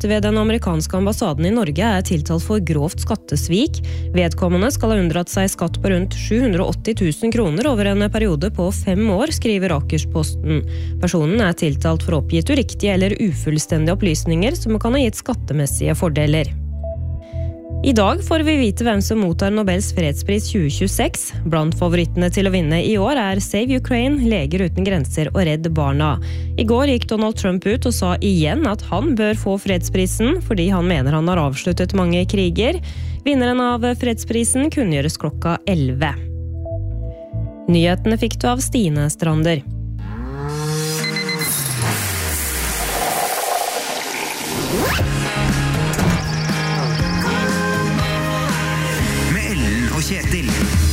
ved den amerikanske ambassaden i Norge tiltalt for grovt skattesvik. Vedkommende skal ha unndratt seg skatt på rundt 780 000 kroner over en periode på 5 år, skriver Akersposten. Personen tiltalt for oppgitt uriktige eller ufullstendige opplysninger som kan ha gitt skattemessige fordeler. I dag får vi vite hvem som mottar Nobels fredspris 2026. Blant favorittene til å vinne i år Save Ukraine, Leger uten grenser og Redd Barna. I går gikk Donald Trump ut og sa igjen at han bør få fredsprisen, fordi han mener han har avsluttet mange kriger. Vinneren av fredsprisen kunngjøres klokka 11. Nyhetene fikk du av Stine Strander.